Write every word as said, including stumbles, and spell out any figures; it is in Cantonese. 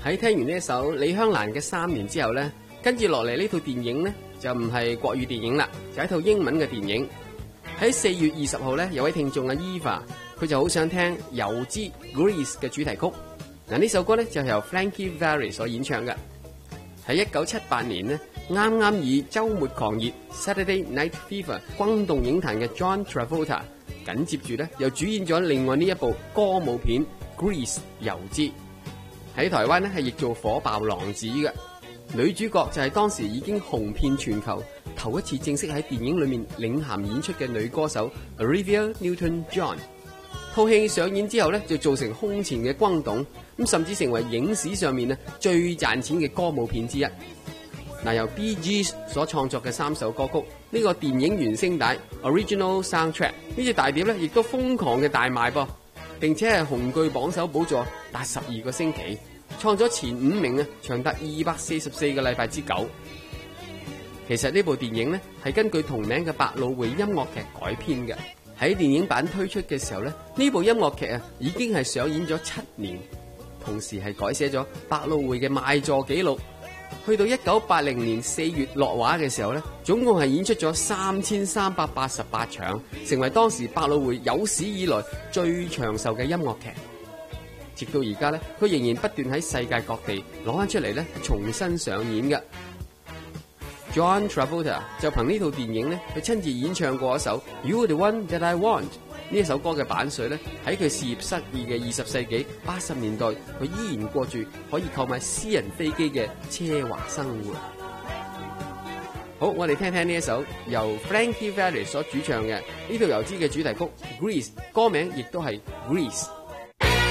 喺聽完呢一首李香蘭嘅《三年》之後呢，跟住落嚟呢套電影呢，就唔係國語電影啦，就係一套英文嘅電影。喺四月二十號呢，有位聽眾阿 Eva， 佢就好想聽《油脂》Grease 嘅主題曲。嗱，呢首歌呢，就係由 Frankie Valli 所演唱嘅。喺一九七八年呢，啱啱以週末狂熱 Saturday Night Fever 轟動影壇嘅 John Travolta， 緊接住呢，又主演咗另外呢一部歌舞片 Grease 油脂。喺台灣呢，係譯做火爆浪子嘅，女主角就係當時已經紅遍全球，頭一次正式喺電影裏面領銜演出嘅女歌手 Olivia Newton-John。套戲上演之後呢，就造成空前嘅轟動，咁甚至成為影史上面呢最賺錢嘅歌舞片之一。嗱，由 Bee Gees 所創作嘅三首歌曲，呢、這個電影原聲帶 Original Soundtrack 呢隻大碟呢，亦都瘋狂嘅大賣噃，並且係紅踞榜首寶座達十二個星期，創咗前五名啊，長達二百四十四個禮拜之久。其實呢部電影呢，係根據同名嘅百老匯音樂劇改編嘅。喺電影版推出嘅時候呢，呢部音樂劇啊已經係上演咗七年，同時係改寫咗百老匯嘅賣座紀錄。去到一九八零年四月落畫嘅時候呢，總共係演出咗三千三百八十八場，成為當時百老匯有史以來最長壽嘅音樂劇。直到而家呢，佢仍然不斷喺世界各地攞翻出嚟呢，重新上演嘅。John Travolta 就憑呢套電影呢，佢親自演唱過一首 You're the One That I Want 呢一首歌嘅版稅呢，喺佢事業失意嘅二十世紀八十年代，佢依然過住可以購買私人飛機嘅奢華生活。好，我哋聽聽呢一首由 Frankie Valli 所主唱嘅呢套油脂嘅主題曲 Grease， 歌名亦都係 Grease。